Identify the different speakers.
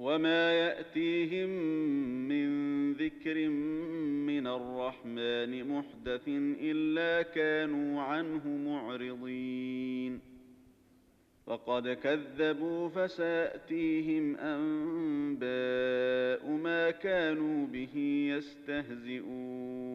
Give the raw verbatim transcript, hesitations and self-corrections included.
Speaker 1: وما يأتيهم من ذكر من الرحمن محدث إلا كانوا عنه معرضين فقد كذبوا فسيأتيهم أنباء ما كانوا به يستهزئون